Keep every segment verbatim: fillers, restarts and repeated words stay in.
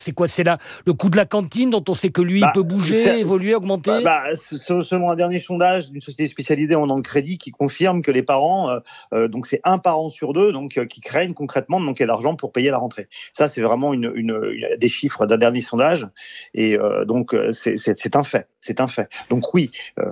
C'est quoi? C'est la, le coût de la cantine dont on sait que lui, bah, il peut bouger, évoluer, augmenter bah, bah, selon un dernier sondage d'une société spécialisée en le crédit qui confirme que les parents, euh, euh, donc c'est un parent sur deux, donc euh, qui craignent concrètement de manquer d'argent pour payer la rentrée. Ça, c'est vraiment une, une, une, des chiffres d'un dernier sondage. Et euh, donc, c'est, c'est, c'est un fait. C'est un fait. Donc oui... Euh,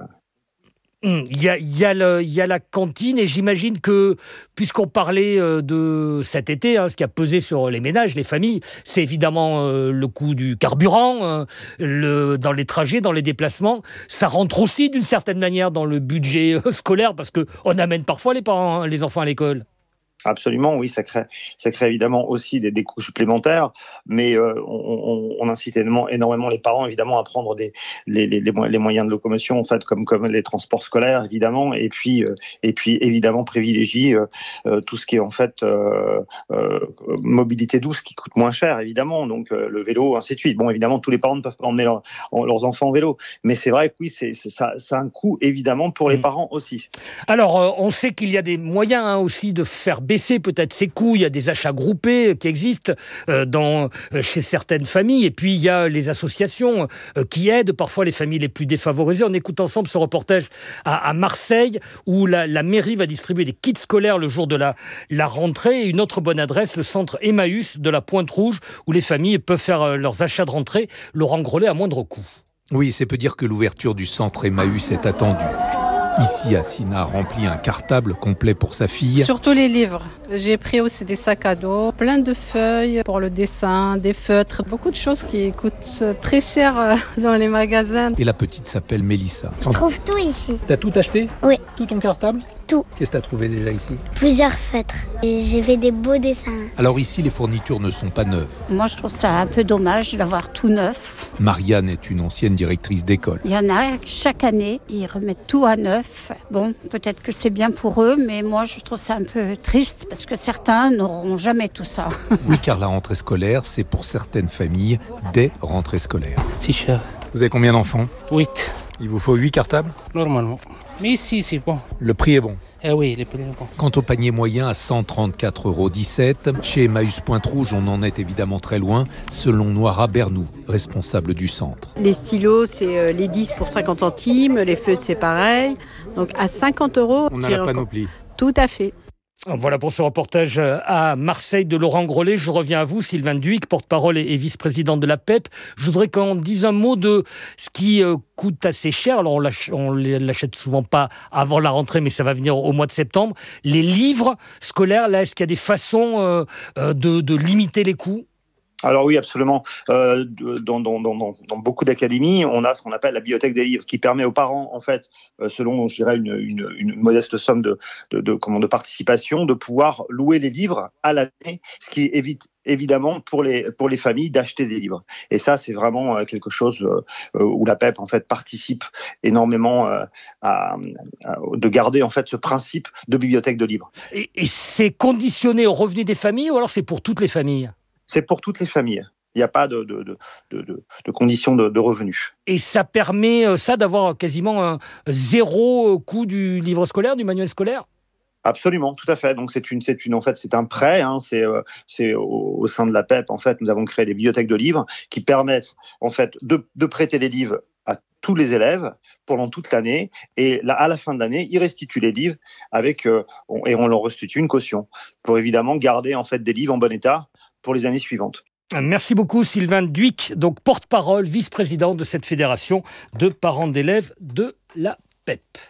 Il y a, il y a le, il y a la cantine et j'imagine que, puisqu'on parlait de cet été, hein, ce qui a pesé sur les ménages, les familles, c'est évidemment euh, le coût du carburant, euh, le, dans les trajets, dans les déplacements. Ça rentre aussi d'une certaine manière dans le budget euh, scolaire parce qu'on amène parfois les parents, hein, les enfants à l'école. Absolument, oui, ça crée, ça crée évidemment aussi des, des coûts supplémentaires, mais euh, on, on, on incite énormément, énormément les parents évidemment à prendre des, les, les, les moyens de locomotion en fait, comme, comme les transports scolaires évidemment, et puis, euh, et puis évidemment privilégier euh, euh, tout ce qui est en fait euh, euh, mobilité douce qui coûte moins cher évidemment, donc euh, le vélo, ainsi de suite. Bon, évidemment, tous les parents ne peuvent pas emmener leur, leurs enfants en vélo, mais c'est vrai que oui, c'est, c'est, ça, ça a un coût évidemment pour les mmh. parents aussi. Alors, euh, on sait qu'il y a des moyens hein, aussi de faire baisser peut-être ces coûts. Il y a des achats groupés qui existent euh, dans, euh, chez certaines familles. Et puis, il y a les associations euh, qui aident parfois les familles les plus défavorisées. On écoute ensemble ce reportage à, à Marseille où la, la mairie va distribuer des kits scolaires le jour de la, la rentrée. Et une autre bonne adresse, le centre Emmaüs de la Pointe-Rouge où les familles peuvent faire euh, leurs achats de rentrée. Laurent Grollet à moindre coût. Oui, c'est peu dire que l'ouverture du centre Emmaüs est attendue. Ici, Assina remplit un cartable complet pour sa fille. Surtout les livres. J'ai pris aussi des sacs à dos, plein de feuilles pour le dessin, des feutres, beaucoup de choses qui coûtent très cher dans les magasins. Et la petite s'appelle Mélissa. Je trouve tout ici. T'as tout acheté? Oui. Tout ton cartable? Tout. Qu'est-ce que t'as trouvé déjà ici? Plusieurs feutres. Et j'ai fait des beaux dessins. Alors ici, les fournitures ne sont pas neuves. Moi, je trouve ça un peu dommage d'avoir tout neuf. Marianne est une ancienne directrice d'école. Il y en a, chaque année, ils remettent tout à neuf. Bon, peut-être que c'est bien pour eux, mais moi, je trouve ça un peu triste parce que certains n'auront jamais tout ça. Oui, car la rentrée scolaire, c'est pour certaines familles des rentrées scolaires. C'est cher. Vous avez combien d'enfants? Huit. Il vous faut huit cartables? Normalement. Mais ici, c'est bon. Le prix est bon? Eh oui, le prix est bon. Quant au panier moyen à cent trente-quatre euros dix-sept, chez Emmaüs Pointe-Rouge, on en est évidemment très loin, selon Noira Bernou, responsable du centre. Les stylos, c'est les dix pour cinquante centimes, les feutres, c'est pareil. Donc à cinquante euros... On a la panoplie. Tout à fait. Voilà pour ce reportage à Marseille de Laurent Grollet. Je reviens à vous, Sylvain Duic, porte-parole et vice-président de la P E P. Je voudrais qu'on dise un mot de ce qui coûte assez cher. Alors, on ne l'achète souvent pas avant la rentrée, mais ça va venir au mois de septembre. Les livres scolaires, là, est-ce qu'il y a des façons de, de limiter les coûts ? Alors oui, absolument. Euh, dans, dans, dans, dans beaucoup d'académies, on a ce qu'on appelle la bibliothèque des livres, qui permet aux parents, en fait, euh, selon, je dirais, une, une, une modeste somme de, de, de, comment, de participation, de pouvoir louer les livres à l'année, ce qui évite évidemment pour les pour les familles d'acheter des livres. Et ça, c'est vraiment euh, quelque chose euh, où la P E P en fait participe énormément euh, à, à de garder en fait ce principe de bibliothèque de livres. Et, et c'est conditionné au revenu des familles ou alors c'est pour toutes les familles ? C'est pour toutes les familles. Il n'y a pas de, de, de, de, de conditions de, de revenus. Et ça permet ça d'avoir quasiment un zéro coût du livre scolaire, du manuel scolaire ? Absolument, tout à fait. Donc c'est une, c'est une, en fait, c'est un prêt. Hein, c'est, euh, c'est au, au sein de la P E P en fait, nous avons créé des bibliothèques de livres qui permettent en fait de, de prêter les livres à tous les élèves pendant toute l'année. Et là, à la fin de l'année, ils restituent les livres avec euh, on, et on leur restitue une caution pour évidemment garder en fait des livres en bon état pour les années suivantes. Merci beaucoup Sylvain Duic, donc porte-parole, vice-président de cette fédération de parents d'élèves de la P E P.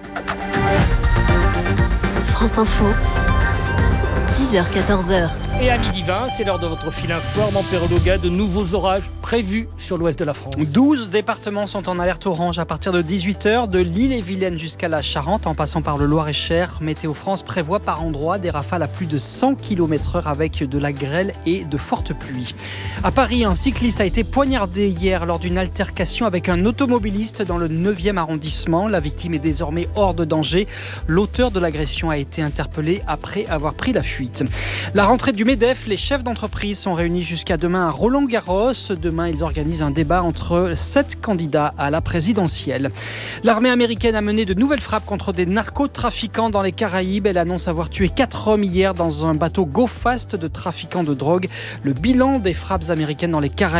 France Info, dix heures quatorze heures. Et à midi vingt, c'est l'heure de votre fil info. Armand Perreloga, de nouveaux orages prévus sur l'ouest de la France. douze départements sont en alerte orange à partir de dix-huit heures, de l'Ille-et-Vilaine jusqu'à la Charente, en passant par le Loir-et-Cher. Météo France prévoit par endroits des rafales à plus de cent kilomètres heure avec de la grêle et de fortes pluies. À Paris, un cycliste a été poignardé hier lors d'une altercation avec un automobiliste dans le neuvième arrondissement. La victime est désormais hors de danger. L'auteur de l'agression a été interpellé après avoir pris la fuite. vingt-huit. La rentrée du MEDEF, les chefs d'entreprise sont réunis jusqu'à demain à Roland-Garros. Demain, ils organisent un débat entre sept candidats à la présidentielle. L'armée américaine a mené de nouvelles frappes contre des narcotrafiquants dans les Caraïbes. Elle annonce avoir tué quatre hommes hier dans un bateau Go Fast de trafiquants de drogue. Le bilan des frappes américaines dans les Caraïbes